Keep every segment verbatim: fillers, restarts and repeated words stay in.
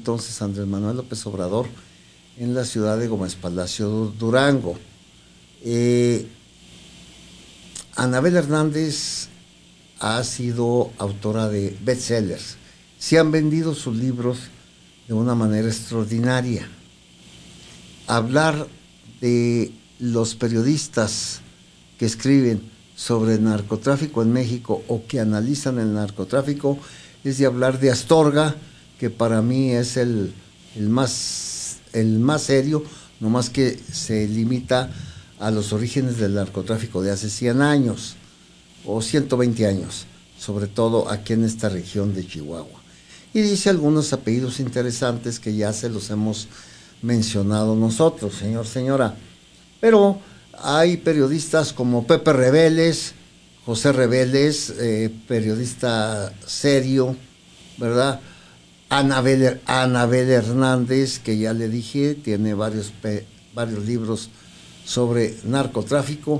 entonces Andrés Manuel López Obrador en la ciudad de Gómez Palacio, Durango. Eh, Anabel Hernández ha sido autora de bestsellers. Se han vendido sus libros de una manera extraordinaria. Hablar de los periodistas que escriben sobre el narcotráfico en México o que analizan el narcotráfico es de hablar de Astorga, que para mí es el, el, más, el más serio, nomás que se limita a los orígenes del narcotráfico de hace cien años o ciento veinte años, sobre todo aquí en esta región de Chihuahua. Y dice algunos apellidos interesantes que ya se los hemos mencionado nosotros, señor, señora. Pero hay periodistas como Pepe Reveles, José Reveles, eh, periodista serio, ¿verdad? Anabel, Anabel Hernández, que ya le dije, tiene varios, varios libros sobre narcotráfico.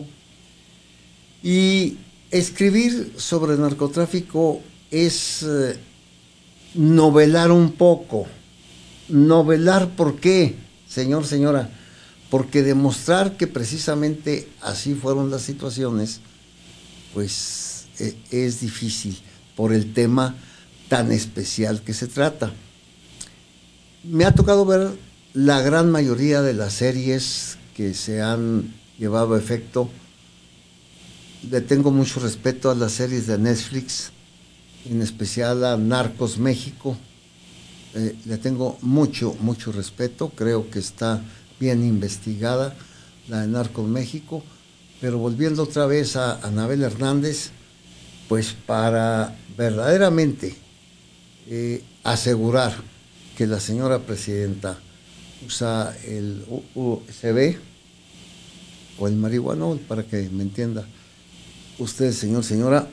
Y escribir sobre narcotráfico es eh, novelar un poco. Novelar, ¿por qué, señor, señora? Porque demostrar que precisamente así fueron las situaciones, pues eh, es difícil por el tema tan especial que se trata. Me ha tocado ver la gran mayoría de las series que se han llevado a efecto. Le tengo mucho respeto a las series de Netflix, en especial a Narcos México. Eh, le tengo mucho, mucho respeto. Creo que está bien investigada la de Narcos México. Pero volviendo otra vez a Anabel Hernández, pues para verdaderamente eh, asegurar que la señora presidenta usa el U S B o el marihuanol, para que me entienda usted, señor, señora,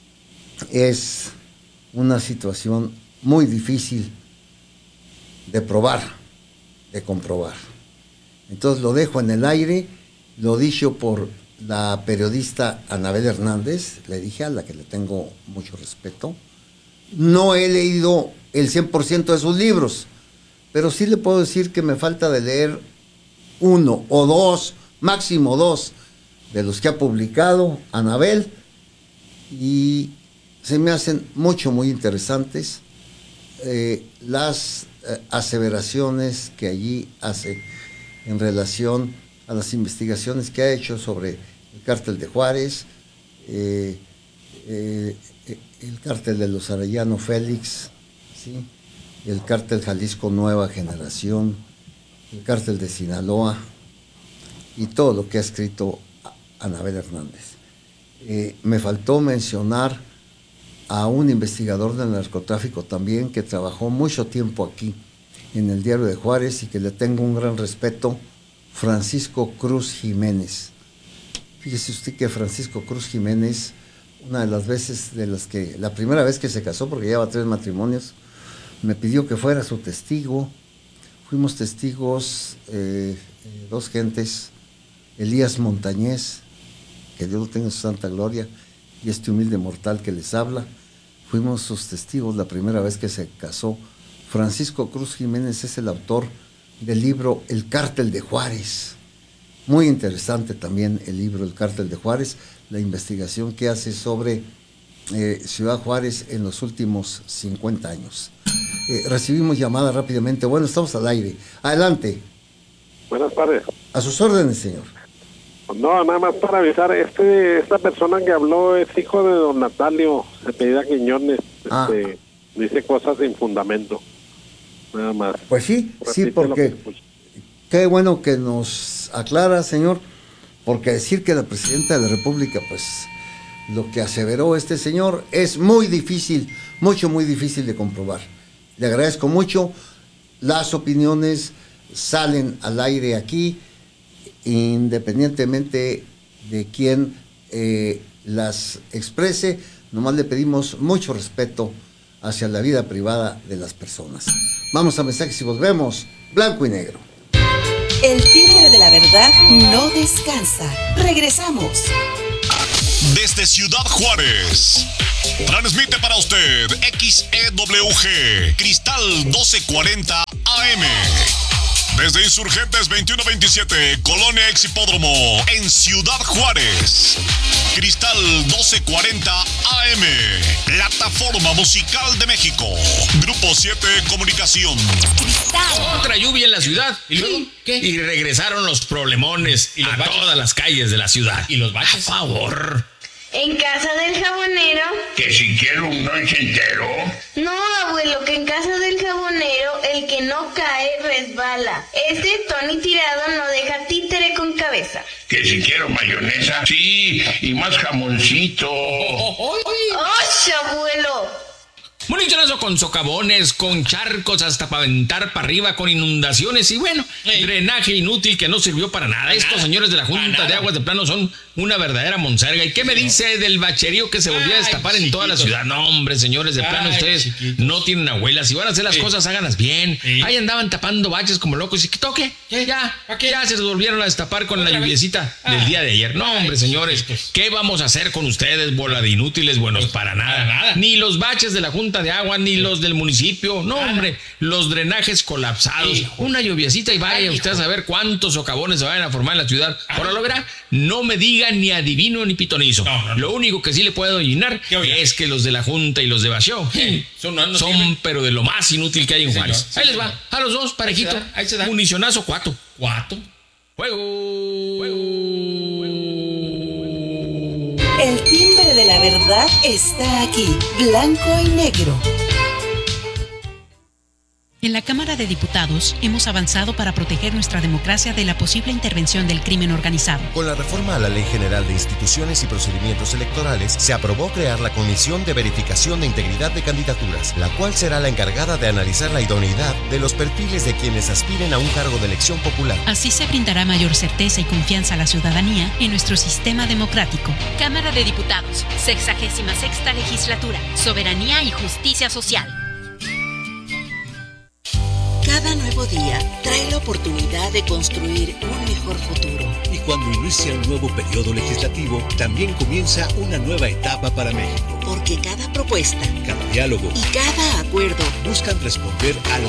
es una situación muy difícil de probar, de comprobar. Entonces lo dejo en el aire, lo dicho por la periodista Anabel Hernández, le dije, a la que le tengo mucho respeto. No he leído el cien por ciento de sus libros, pero sí le puedo decir que me falta de leer uno o dos, máximo dos, de los que ha publicado Anabel, y se me hacen mucho, muy interesantes eh, las eh, aseveraciones que allí hace en relación a las investigaciones que ha hecho sobre el cártel de Juárez, eh, eh, el cártel de los Arellano Félix, ¿sí? El cártel Jalisco Nueva Generación, el cártel de Sinaloa y todo lo que ha escrito Anabel Hernández. Eh, me faltó mencionar a un investigador del narcotráfico también que trabajó mucho tiempo aquí en el Diario de Juárez y que le tengo un gran respeto, Francisco Cruz Jiménez. Fíjese usted que Francisco Cruz Jiménez, una de las veces de las que, la primera vez que se casó, porque lleva tres matrimonios, me pidió que fuera su testigo. Fuimos testigos, eh, eh, dos gentes, Elías Montañez, que Dios lo tenga en su santa gloria, y este humilde mortal que les habla. Fuimos sus testigos la primera vez que se casó. Francisco Cruz Jiménez es el autor del libro El Cártel de Juárez. Muy interesante también el libro El Cártel de Juárez, la investigación que hace sobre eh, Ciudad Juárez en los últimos cincuenta años. Eh, recibimos llamada rápidamente. Bueno, estamos al aire. Adelante. Buenas tardes. A sus órdenes, señor. No, nada más para avisar, este, esta persona que habló es hijo de don Natalio Cepeda Quiñones, Ah. este, dice cosas sin fundamento, nada más. Pues sí, sí, Repite porque lo que escuché. qué bueno que nos aclara, señor, porque decir que la presidenta de la República, pues, lo que aseveró este señor es muy difícil, mucho, muy difícil de comprobar. Le agradezco mucho, las opiniones salen al aire aquí, independientemente de quién eh, las exprese. Nomás le pedimos mucho respeto hacia la vida privada de las personas. Vamos a mensajes y volvemos, blanco y negro. El tigre de la verdad no descansa. Regresamos. desde Ciudad Juárez. Transmite para usted X E W G, Cristal doce cuarenta A M. Desde Insurgentes veintiuno veintisiete, Colonia Ex Hipódromo, en Ciudad Juárez. Cristal doce cuarenta A M, Plataforma Musical de México. Grupo siete Comunicación. Cristal. Otra lluvia en la ciudad. ¿Y luego qué? Y regresaron los problemones ¿Y los a baches? Todas las calles de la ciudad. ¿Y los baches? A favor. ¿En casa del jabonero? Que si quiero un noche entero. No, abuelo, que en casa del jabonero el que no cae resbala. Ese Tony Tirado no deja títere con cabeza. Que si quiero mayonesa, sí, y más jamoncito. ¡Osh, abuelo! Monitorazo con socavones, con charcos hasta para aventar para arriba, con inundaciones y bueno, Ey. drenaje inútil que no sirvió para nada. Para Estos nada. señores de la Junta de Aguas de Plano son una verdadera monserga. ¿Y qué me dice del bacherío que se volvió Ay, a destapar chiquitos. en toda la ciudad? No, hombre, señores de Plano, Ay, ustedes chiquitos. no tienen abuelas. Si van a hacer las sí. cosas, háganlas bien. Sí. Ahí andaban tapando baches como locos. ¿Y qué toque? ¿Qué? Ya, qué? ya se volvieron a destapar con la lluviecita ah. del día de ayer. No, hombre, señores, chiquitos. ¿qué vamos a hacer con ustedes, bola de inútiles? Buenos pues, para, nada. para nada. Ni los baches de la Junta de Agua, ni los del municipio. No, nada. hombre, los drenajes colapsados. Hijo. Una lluviecita y vaya Ay, usted hijo. a saber cuántos socavones se vayan a formar en la ciudad. Ay. Ahora lo verá, no me digan ni adivino ni pitonizo. No, no, no. Lo único que sí le puedo adivinar es que los de la Junta y los de Baseo sí. son, no, no son tienen... pero de lo más inútil que hay en sí, Juárez. Sí, ahí les va, a los dos, parejito. Ahí se da, ahí se da. Municionazo, cuatro. Cuatro. Juego. Juego. El timbre de la verdad está aquí, blanco y negro. En la Cámara de Diputados hemos avanzado para proteger nuestra democracia de la posible intervención del crimen organizado. Con la reforma a la Ley General de Instituciones y Procedimientos Electorales, se aprobó crear la Comisión de Verificación de Integridad de Candidaturas, la cual será la encargada de analizar la idoneidad de los perfiles de quienes aspiren a un cargo de elección popular. Así se brindará mayor certeza y confianza a la ciudadanía en nuestro sistema democrático. Cámara de Diputados, sexagésima sexta legislatura, soberanía y justicia social. Cada nuevo día trae la oportunidad de construir un mejor futuro. Y cuando inicia un nuevo periodo legislativo, también comienza una nueva etapa para México. Porque cada propuesta, cada diálogo y cada acuerdo buscan responder a los